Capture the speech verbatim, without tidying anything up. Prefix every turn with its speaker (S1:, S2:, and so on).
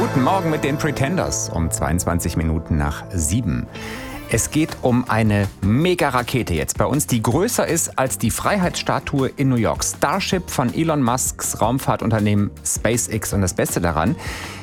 S1: Guten Morgen mit den Pretenders um zweiundzwanzig Minuten nach sieben. Es geht um eine Mega-Rakete jetzt bei uns, die größer ist als die Freiheitsstatue in New York. Starship von Elon Musks Raumfahrtunternehmen SpaceX. Und das Beste daran,